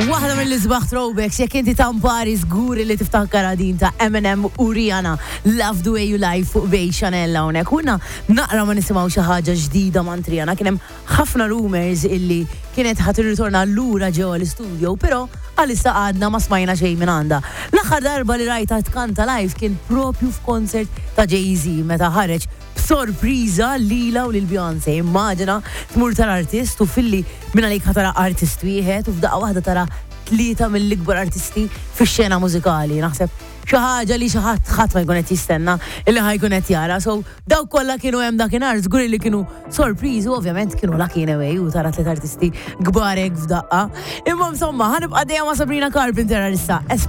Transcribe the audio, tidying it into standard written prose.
Waħda mill-isbaħ throwbacks, jekk inti tampari żguri li tiftakar din ta' Eminem u Rihanna, Love the Way You Lie fuq Bej Chanel hawnhekk. Kunna naqra ma nisimgħu xi ħaġa ġdida ma' Rihanna, kien hemm ħafna rumors illi kienet ħadd irritorna lura ġewwa l-istudio, però għalissa għadna ma smajna xejn minn għandha. L-aħħar darba li rajta tkanta live kien propju f'konsert ta' Jay-Z meta ħareġ b'sorpriża lila u lil Beyoncé. Immaġina tmur tal-artist u filli minn għalik ħatara artist wieħed u f'daqqa waħda tara tlieta mill-ikbar artisti fix-xena mużikali. Naħseb xi ħaġa li xi ħadd ma jkun qed jistenna illi ħajkun qed jara. So dawk kollha kienu hemm dakinhar żgur li kienu sorpriżi u ovvjament kienu lucky anyway u tara tliet artisti kbar hekk f'daqqa. Imma insomma ħanibqa' dejjem ma' Sabrina Carpenter issa.